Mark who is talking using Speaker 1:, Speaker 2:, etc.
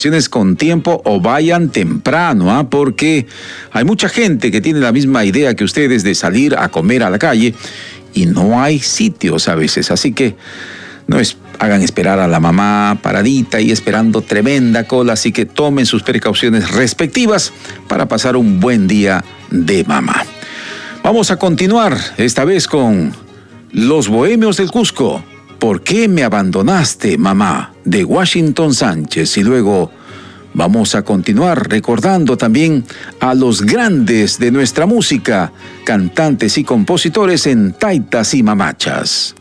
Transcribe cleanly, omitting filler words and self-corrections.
Speaker 1: con tiempo o vayan temprano, porque hay mucha gente que tiene la misma idea que ustedes de salir a comer a la calle y no hay sitios a veces, así que hagan esperar a la mamá paradita y esperando tremenda cola, así que tomen sus precauciones respectivas para pasar un buen día de mamá. Vamos a continuar esta vez con Los Bohemios del Cusco. ¿Por qué me abandonaste, mamá?, de Washington Sánchez. Y luego vamos a continuar recordando también a los grandes de nuestra música, cantantes y compositores en taitas y mamachas.